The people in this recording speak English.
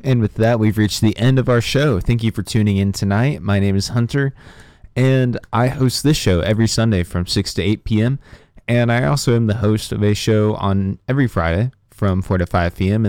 And with that, we've reached the end of our show. Thank you for tuning in tonight. My name is Hunter, and I host this show every Sunday from 6 to 8 p.m. And I also am the host of a show on every Friday from 4 to 5 p.m.